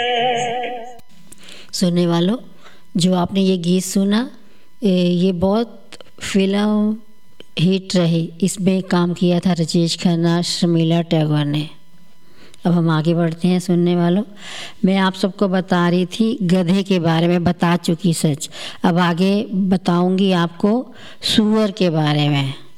सुनने वालों, जो आपने ये गीत सुना, ये बहुत फिल्म हिट रही। इसमें काम किया था राजेश खन्ना, शर्मिला टैगोर ने। अब हम आगे बढ़ते हैं। सुनने वालों, मैं आप सबको बता रही थी गधे के बारे में, बता चुकी सच। अब आगे बताऊंगी आपको सूअर के बारे में।